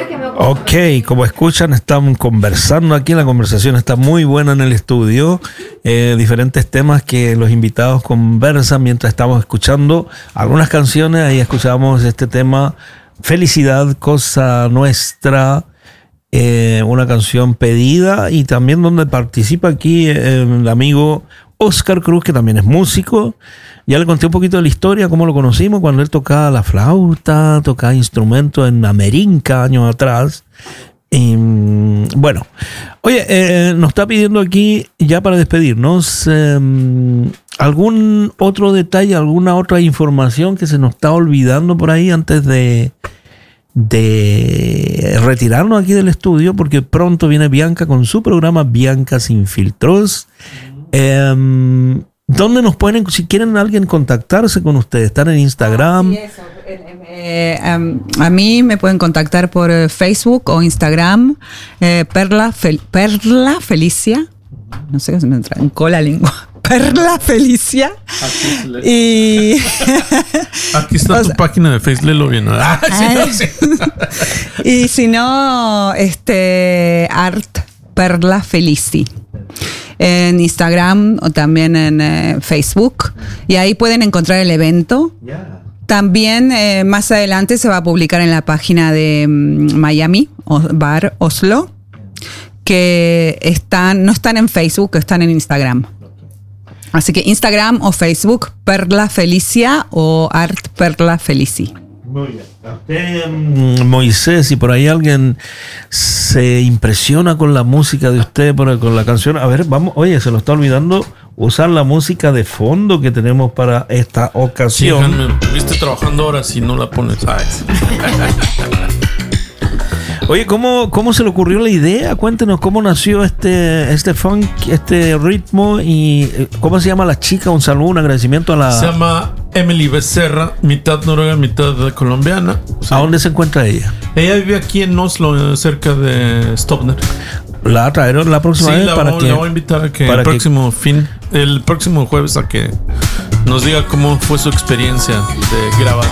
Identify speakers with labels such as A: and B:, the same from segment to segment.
A: Ok, como escuchan, estamos conversando aquí. La conversación está muy buena en el estudio. Diferentes temas que los invitados conversan mientras estamos escuchando algunas canciones. Ahí escuchamos este tema, Felicidad, Cosa Nuestra. Una canción pedida y también donde participa aquí el amigo Oscar Cruz, que también es músico. Ya le conté un poquito de la historia, cómo lo conocimos, cuando él tocaba la flauta, tocaba instrumentos en Amerinca años atrás. Y, bueno, oye, nos está pidiendo aquí, ya para despedirnos, algún otro detalle, alguna otra información que se nos está olvidando por ahí antes de retirarnos aquí del estudio, porque pronto viene Bianca con su programa Bianca Sin Filtros. ¿Dónde nos pueden, si quieren alguien contactarse con ustedes? ¿Están en Instagram?
B: Sí, eso. A mí me pueden contactar por Facebook o Instagram, Perla Felicia. No sé qué se me entra en cola lengua. Perla Felicia. Y
C: aquí está tu página de Facebook, léelo bien. Sí.
B: Y si no, Art Perla Felici en Instagram o también en Facebook, y ahí pueden encontrar el evento. También más adelante se va a publicar en la página de Miami Bar Oslo, que no están en Facebook, están en Instagram. Así que Instagram o Facebook, Perla Felicia o Art Perla Felici.
A: Muy bien. Moisés, si por ahí alguien se impresiona con la música de usted, con la canción, a ver, vamos, oye, se lo está olvidando usar la música de fondo que tenemos para esta ocasión.
C: Sí, me viste trabajando horas y no la pones.
A: Oye, ¿cómo se le ocurrió la idea? Cuéntenos cómo nació este funk, este ritmo, y cómo se llama la chica. Un saludo, un agradecimiento a la...
C: Se llama Emily Becerra, mitad noruega, mitad colombiana. Sí.
A: ¿A dónde se encuentra ella?
C: Ella vive aquí en Oslo, cerca de Stovner.
A: La traerán la próxima vez
C: la voy a invitar a que el próximo jueves a que nos diga cómo fue su experiencia de grabar.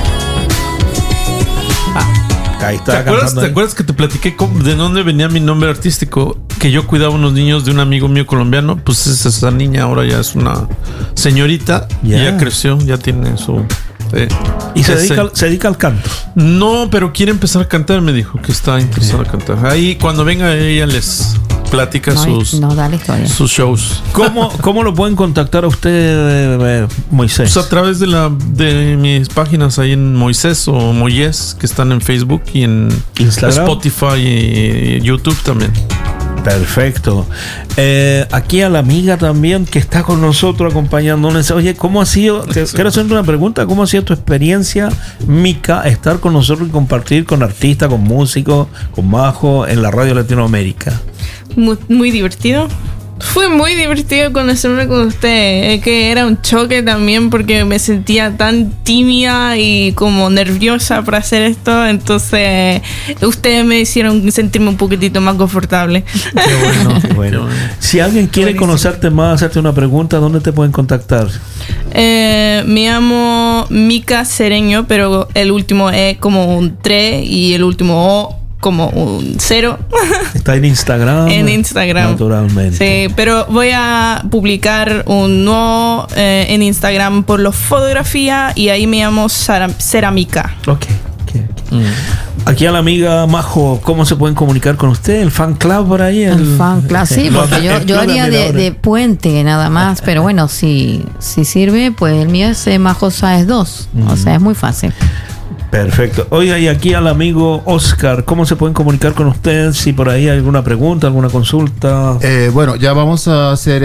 C: ¿Te acuerdas que te platiqué de dónde venía mi nombre artístico? Que yo cuidaba unos niños de un amigo mío colombiano. Pues esa niña ahora ya es una señorita. Yeah. Ya creció, ya tiene su...
A: ¿Y se dedica al canto?
C: No, pero quiere empezar a cantar, me dijo que está interesada a cantar. Ahí cuando venga ella les platica sus shows.
A: ¿Cómo lo pueden contactar a usted, Moisés?
C: Pues a través de mis páginas ahí en Moisés o Moyes, que están en Facebook y en Instagram, Spotify y YouTube también.
A: Perfecto. Aquí a la amiga también que está con nosotros acompañándonos. Oye, ¿cómo ha sido? Quiero hacerte una pregunta. ¿Cómo ha sido tu experiencia, Mica, estar con nosotros y compartir con artistas, con músicos, con Majo en la radio Latinoamérica?
D: Muy divertido. Fue muy divertido conocerme con usted. Es que era un choque también porque me sentía tan tímida y como nerviosa para hacer esto. Entonces, ustedes me hicieron sentirme un poquitito más confortable.
A: Qué bueno. Si alguien quiere conocerte más, hacerte una pregunta, ¿dónde te pueden contactar?
D: Me llamo Mica Cereño, pero el último E como un 3 y el último O como un 0.
A: Está en Instagram.
D: En Instagram.
A: Naturalmente.
D: Sí, pero voy a publicar un nuevo en Instagram por la fotografía y ahí me llamo Cerámica.
A: Ok. Aquí a la amiga Majo, ¿cómo se pueden comunicar con usted? ¿El fan club por ahí?
E: El fan club, sí, porque yo haría de puente nada más, pero bueno, si sirve, pues el mío es Majo Sáez 2, o sea, es muy fácil.
A: Perfecto. Oiga, y aquí al amigo Oscar, ¿cómo se pueden comunicar con usted? Si por ahí hay alguna pregunta, alguna consulta.
F: Bueno, ya vamos a hacer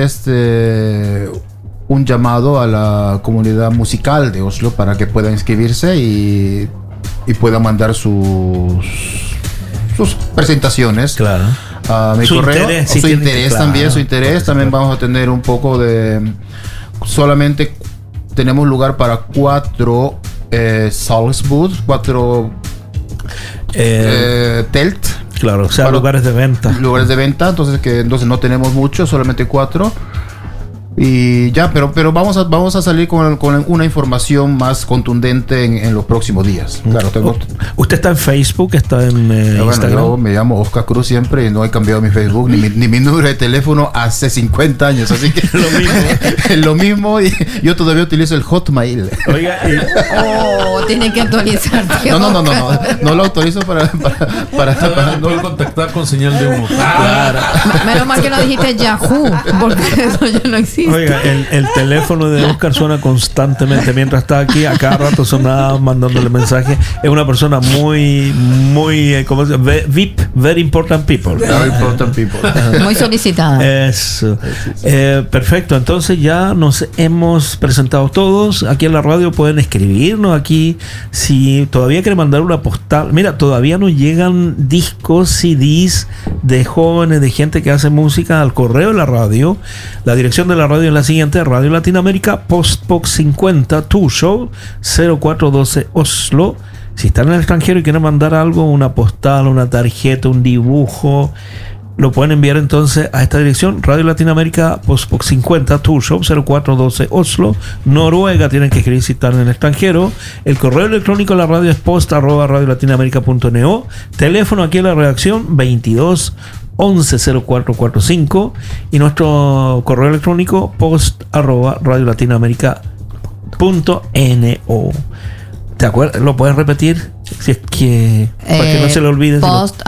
F: un llamado a la comunidad musical de Oslo para que pueda inscribirse y pueda mandar sus presentaciones.
A: Claro.
F: A mi correo. Su interés también vamos a tener un poco de... Solamente tenemos lugar para 4 Salzburg, 4 Telt.
A: Claro, o sea, lugares de venta.
F: Entonces no tenemos mucho, solamente 4. Y ya, pero vamos a salir con una información más contundente en los próximos días. Claro,
A: ¿Usted está en Facebook? ¿Está en Instagram?
F: Yo me llamo Oscar Cruz siempre y no he cambiado mi Facebook ni mi número de teléfono hace 50 años, así que lo mismo. Es lo mismo, y yo todavía utilizo el Hotmail.
A: Oiga,
E: tiene que actualizar.
F: No lo autorizo para
C: no contactar con señal de humo.
E: Claro. Menos mal que no dijiste Yahoo, porque eso ya no existe.
A: Oiga, el teléfono de Oscar suena constantemente mientras está aquí, a cada rato sonaba mandándole mensajes. Es una persona muy ¿cómo se llama? VIP, very important people.
F: Very important people.
E: Muy solicitada.
A: Eso. Perfecto, entonces ya nos hemos presentado todos. Aquí en la radio pueden escribirnos aquí si todavía quieren mandar una postal. Mira, todavía nos llegan discos, CDs de jóvenes, de gente que hace música al correo de la radio. La dirección de la radio es la siguiente: Radio Latinoamérica, Postbox 50, Tu Show, 0412 Oslo. Si están en el extranjero y quieren mandar algo, una postal, una tarjeta, un dibujo, lo pueden enviar entonces a esta dirección: Radio Latinoamérica, Postbox 50, Tu Show, 0412 Oslo, Noruega. Tienen que escribir si están en el extranjero. El correo electrónico de la radio es post@radiolatinaamerica.no. Teléfono aquí en la redacción 22 11 0445, y nuestro correo electrónico post@radiolatinaamerica.no. ¿Te acuerdas? ¿Lo puedes repetir? Si es que para que no se le olvide.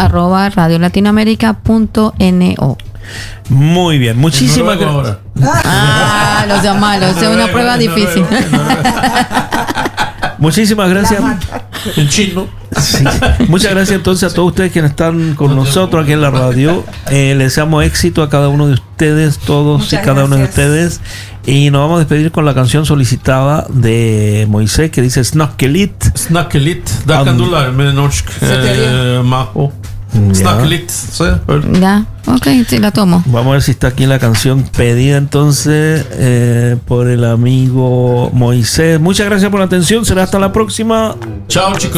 E: post@radiolatinaamerica.no.
A: Muy bien, muchísimas gracias.
E: Los llamados, es una prueba difícil.
A: Muchísimas gracias.
C: En chino.
A: Sí. Muchas gracias entonces a todos ustedes que están con nosotros aquí en la radio. Les deseamos éxito a cada uno de ustedes, todos y cada uno de ustedes. Y nos vamos a despedir con la canción solicitada de Moisés, que dice Snackelit.
C: Da Candula, Menenochk, Majo. Snackelit.
E: Ya, ok, sí, la tomo.
A: Vamos a ver si está aquí la canción pedida entonces por el amigo Moisés. Muchas gracias por la atención. Será hasta la próxima.
C: Chao, chicos.